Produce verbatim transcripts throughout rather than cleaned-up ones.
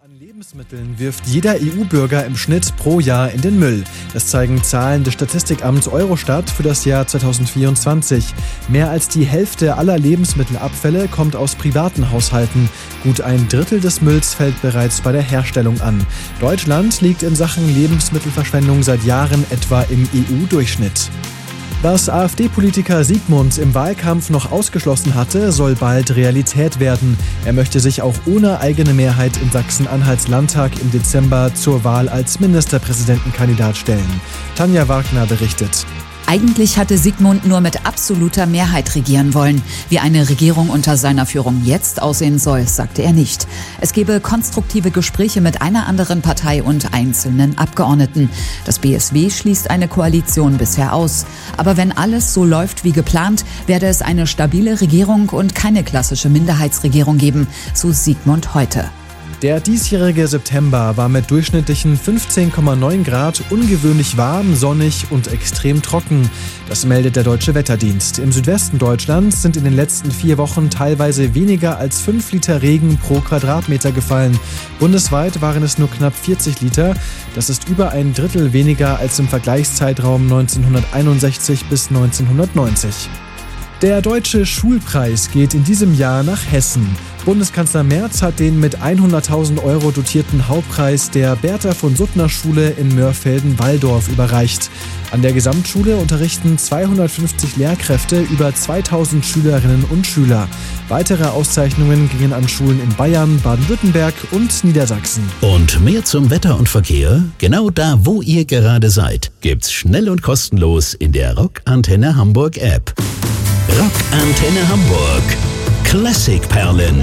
An Lebensmitteln wirft jeder E U-Bürger im Schnitt pro Jahr in den Müll. Das zeigen Zahlen des Statistikamts Eurostat für das Jahr zweitausendvierundzwanzig. Mehr als die Hälfte aller Lebensmittelabfälle kommt aus privaten Haushalten. Gut ein Drittel des Mülls fällt bereits bei der Herstellung an. Deutschland liegt in Sachen Lebensmittelverschwendung seit Jahren etwa im E U-Durchschnitt. Was AfD-Politiker Siegmund im Wahlkampf noch ausgeschlossen hatte, soll bald Realität werden. Er möchte sich auch ohne eigene Mehrheit in Sachsen-Anhalts Landtag im Dezember zur Wahl als Ministerpräsidentenkandidat stellen. Tanja Wagner berichtet. Eigentlich hatte Siegmund nur mit absoluter Mehrheit regieren wollen. Wie eine Regierung unter seiner Führung jetzt aussehen soll, sagte er nicht. Es gebe konstruktive Gespräche mit einer anderen Partei und einzelnen Abgeordneten. Das B S W schließt eine Koalition bisher aus. Aber wenn alles so läuft wie geplant, werde es eine stabile Regierung und keine klassische Minderheitsregierung geben, so Siegmund heute. Der diesjährige September war mit durchschnittlichen fünfzehn Komma neun Grad ungewöhnlich warm, sonnig und extrem trocken. Das meldet der Deutsche Wetterdienst. Im Südwesten Deutschlands sind in den letzten vier Wochen teilweise weniger als fünf Liter Regen pro Quadratmeter gefallen. Bundesweit waren es nur knapp vierzig Liter. Das ist über ein Drittel weniger als im Vergleichszeitraum neunzehnhunderteinundsechzig bis neunzehnhundertneunzig. Der Deutsche Schulpreis geht in diesem Jahr nach Hessen. Bundeskanzler Merz hat den mit hunderttausend Euro dotierten Hauptpreis der Bertha von Suttner Schule in Mörfelden-Walldorf überreicht. An der Gesamtschule unterrichten zweihundertfünfzig Lehrkräfte über zweitausend Schülerinnen und Schüler. Weitere Auszeichnungen gingen an Schulen in Bayern, Baden-Württemberg und Niedersachsen. Und mehr zum Wetter und Verkehr? Genau da, wo ihr gerade seid, gibt's schnell und kostenlos in der Rock Antenne Hamburg App. Rock Antenne Hamburg. Klassikperlen.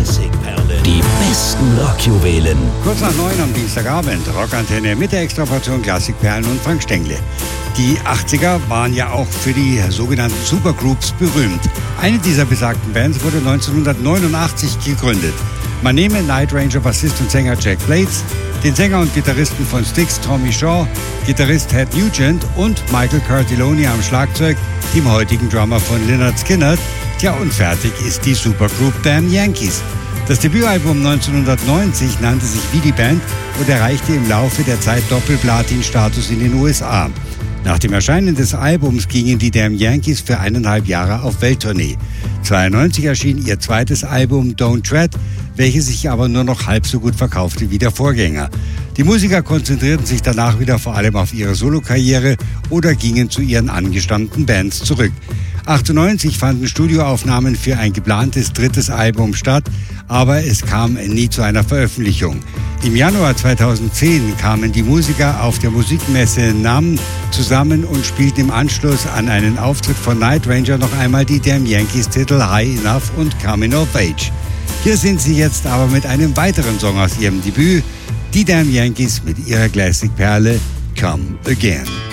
Die besten Rockjuwelen. Kurz nach neun am Dienstagabend. Rockantenne mit der Extraportion Klassikperlen und Frank Stengle. Die achtziger waren ja auch für die sogenannten Supergroups berühmt. Eine dieser besagten Bands wurde neunzehnhundertneunundachtzig gegründet. Man nehme Night Ranger Bassist und Sänger Jack Blades, den Sänger und Gitarristen von Styx Tommy Shaw, Gitarrist Ted Nugent und Michael Curtiloni am Schlagzeug, dem heutigen Drummer von Lynyrd Skynyrd. Tja, und fertig ist die Supergroup Damn Yankees. Das Debütalbum neunzehnhundertneunzig nannte sich wie die Band und erreichte im Laufe der Zeit Doppel-Platin-Status in den U S A. Nach dem Erscheinen des Albums gingen die Damn Yankees für eineinhalb Jahre auf Welttournee. neunzehnhundertzweiundneunzig erschien ihr zweites Album Don't Tread, welches sich aber nur noch halb so gut verkaufte wie der Vorgänger. Die Musiker konzentrierten sich danach wieder vor allem auf ihre Solokarriere oder gingen zu ihren angestammten Bands zurück. achtundneunzig fanden Studioaufnahmen für ein geplantes drittes Album statt, aber es kam nie zu einer Veröffentlichung. Im Januar zweitausendzehn kamen die Musiker auf der Musikmesse N A M zusammen und spielten im Anschluss an einen Auftritt von Night Ranger noch einmal die Damn Yankees Titel High Enough und Coming of Age. Hier sind sie jetzt aber mit einem weiteren Song aus ihrem Debüt, die Damn Yankees mit ihrer Classic-Perle Come Again.